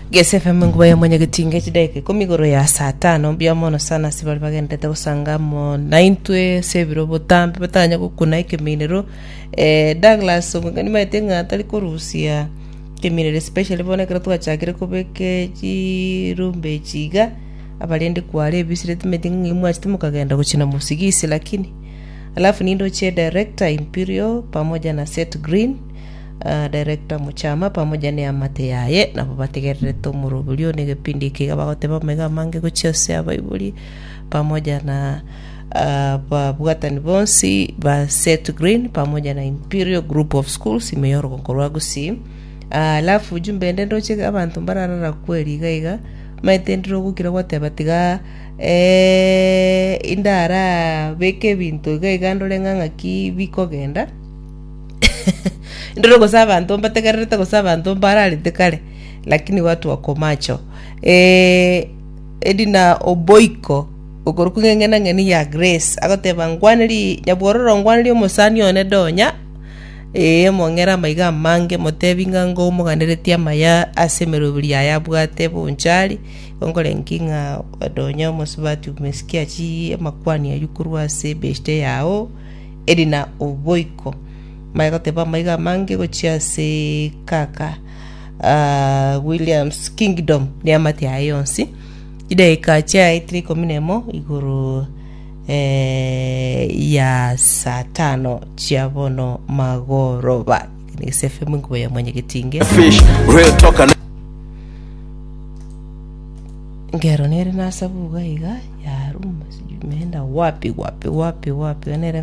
GSFM ngubaya mwenye gitinge chideke komigoro ya saa 5 mbya mono sana sibali bagendete gusangamo naintwe sebiro botambe batanya gukuna ikeminero Douglas ngani maitenga atari kurusia keminero especially bonekera twachakire kubeke chirumbe chiga abalende kwale bisirete meeting imwe achitumukagenda guchina musigisi lakini alafu nindo che director Imperial pamoja na Set Green director Muchama pamoja na Amate yaye na babategerere to murubulio ne gepindi kiga bagoteba mega mange guchose abaibuli pamoja na Bwatani Bonsi ba Set Green pamoja na Imperial Group of Schools imeyoro konkorwa gusi alafu jumbe ndendo chega abantu mbarara kweli gaiga maitendro gukira gwateba tiga indara beke bintu gaiga ndolenga ngaki bikogenda ndoro gosaba ntomba tekareta gosaba ntomba aralite kale lakini watu wako macho edina oboiko okorukungengena ngeni ya Grace agoteba ngwaniri nyabororo ngwaniri omusani one donya mongera maiga mange motebinga ngo muganeretia maya asemerubiri ayabwate bonchari ongole nkinga donya musubati umesikia chi makwani ayukurwa se beste yao edina oboiko maiga teba maiga mange gochia se kaka Williams Kingdom ni amati ayonsi ide ikacha itri kominemo iguru ya saa 5 chiabono magoroba ni SFM ngubaya mwenye gitinge fish real talk ngero nere nasabuga iga ya ruma sijumeenda wapi nere